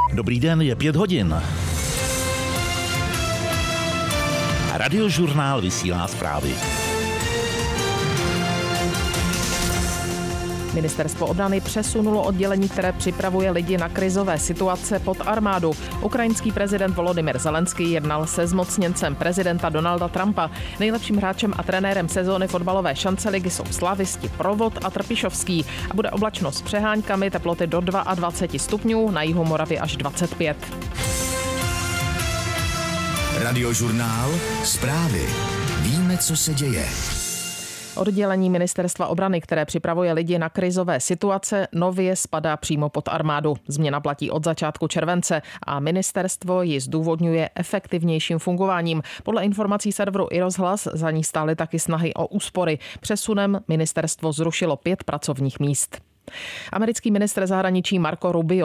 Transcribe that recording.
Dobrý den, je 5 hodin. Radiožurnál vysílá zprávy. Ministerstvo obrany přesunulo oddělení, které připravuje lidi na krizové situace, pod armádu. Ukrajinský prezident Volodymyr Zelenský jednal se zmocněncem prezidenta Donalda Trumpa. Nejlepším hráčem a trenérem sezóny fotbalové šance ligy jsou slavisti Provod a Trpišovský. A bude oblačno s přeháňkami, teploty do 22 stupňů, na jihu Moravy až 25. Radiožurnál zprávy. Víme, co se děje. Oddělení Ministerstva obrany, které připravuje lidi na krizové situace, nově spadá přímo pod armádu. Změna platí od začátku července a ministerstvo ji zdůvodňuje efektivnějším fungováním. Podle informací serveru iRozhlas za ní stály taky snahy o úspory. Přesunem ministerstvo zrušilo 5 pracovních míst. Americký ministr zahraničí Marco Rubio